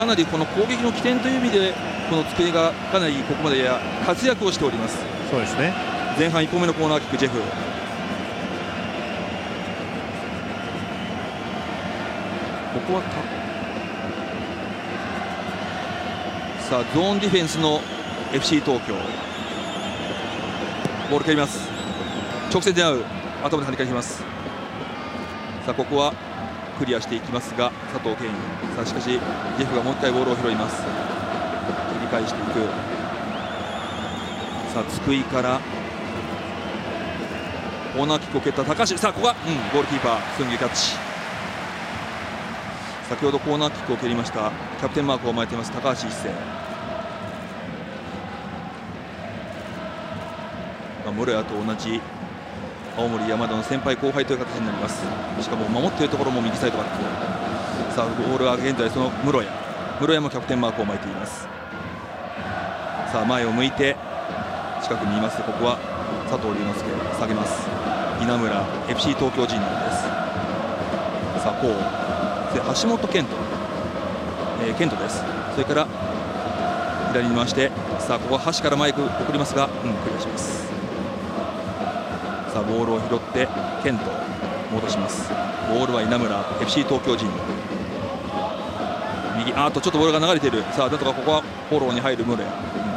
かなりこの攻撃の起点という意味でこの机がかなりここまで活躍をしております。 そうですね。 前半1個目のコーナーキックジェフ。ここはさあゾーンディフェンスの FC 東京ボール蹴ります。直線で合う頭で跳ね返します。さあここはクリアしていきますが佐藤健。さあしかしジェフがもう一回ボールを拾います。切り返していく。さあ津久井からコーナーキックを蹴った高橋。さあここは、ゴールキーパーすぐにキャッチ。先ほどコーナーキックを蹴りましたキャプテンマークを巻いています高橋一生。室谷と同じ青森山田の先輩後輩という形になります。しかも守っているところも右サイドバック。さあボールは現在その室谷もキャプテンマークを巻いています。さあ前を向いて近くにいます。ここは佐藤龍之介下げます。稲村 FC 東京陣内です。さあこう橋本健人です。それから左に回してさあここは端からマイク送りますが、クリアします。さあボールを拾って健人戻します。ボールは稲村 FC 東京陣右。あとちょっとボールが流れている。さあなんとかここはフォローに入る室谷。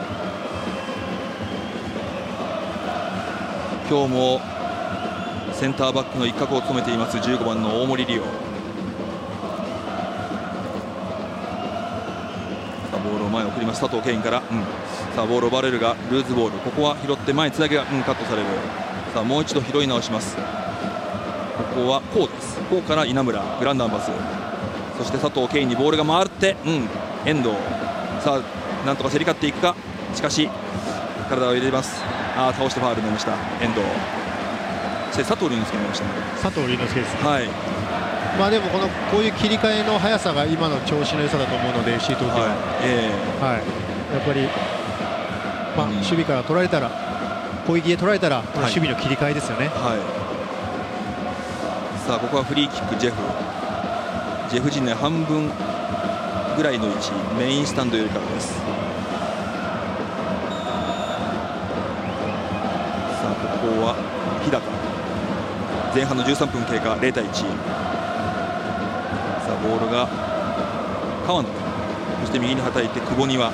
今日もセンターバックの一角を務めています15番の大森理央。ボールを前に送ります佐藤健から、さあボールを奪われるがルーズボール。ここは拾って前につなげが、カットされる。さあもう一度拾い直します。ここはこうです。こうから稲村グランダンパス。そして佐藤健にボールが回って、遠藤。さあなんとか競り勝っていくか。しかし体を入れます。倒してファウルになりました遠藤。そして佐藤龍之介になりましたね。 佐藤龍之介です、 はい。 でもこういう切り替えの速さが今の調子の良さだと思うので FC 東京は、やっぱり、守備から取られたら攻撃で取られたら守備の切り替えですよね。 さあここはフリーキックジェフ陣内半分ぐらいの位置メインスタンドよりからです。さあここは日高前半の13分経過0対1。ボールが川野、そして右にはたいて久保には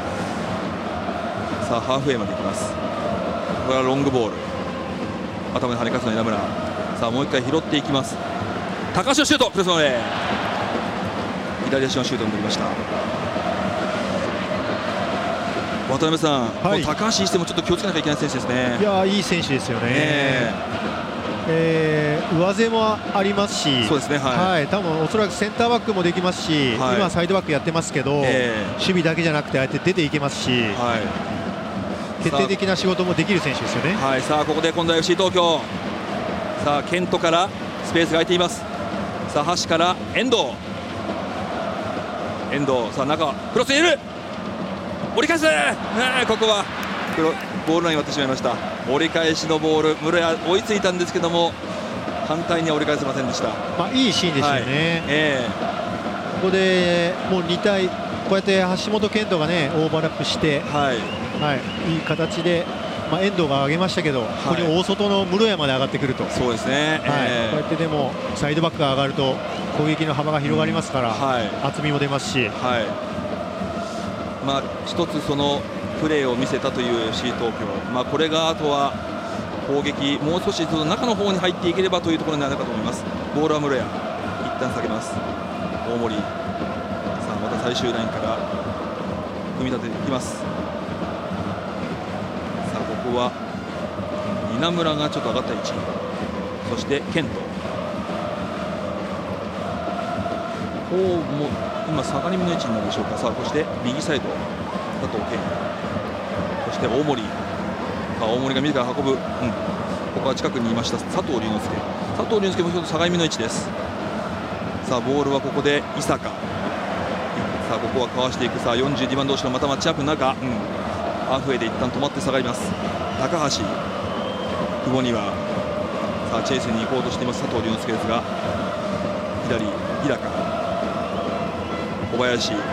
さあハーフウェイまで行きます。これはロングボール頭に跳ね返すの稲村。さあもう一回拾っていきます。高橋のシュートプレスの上左足のシュートになりました。渡辺さん、高橋一生もちょっと気をつけなきゃいけない選手ですね。 いい選手ですよね。上背もありますし、 そうですね、 多分おそらくセンターバックもできますし、今サイドバックやってますけど、守備だけじゃなくてあえて出ていけますし、決定的な仕事もできる選手ですよね。 さあここで今度は FC 東京。さあケントからスペースが空いています。さあ端から遠藤。さあ中クロス入れる。折り返す。ここはボールライン割ってしまいました。折り返しのボール室谷追いついたんですけども反対には折り返せませんでした。 いいシーンでしたよね。ここでもう2対こうやって橋本健人がねオーバーラップして、いい形で、遠藤が上げましたけど、ここに大外の室谷まで上がってくると。 そうですね。 こうやってでもサイドバックが上がると攻撃の幅が広がりますから、厚みも出ますし、 一つそのプレーを見せたという FC 東京、これがあとは攻撃もう少しその中の方に入っていければというところになるかと思います。ボールは室谷一旦下げます。大森。さあまた最終ラインから組み立てていきます。さあここは稲村がちょっと上がった位置。そして健人。こうも今下がり目の位置になるでしょうか。さあそして右サイド佐藤健。そして大森。大森が自ら運ぶ、ここは近くにいました佐藤龍之介も一つ下がり目の位置です。さあボールはここで伊坂。さあここはかわしていく。さあ42番同士のまたマッチアップになるか、ハーフウェイで一旦止まって下がります。高橋久保にはさあチェイスに行こうとしています佐藤龍之介ですが左日高小林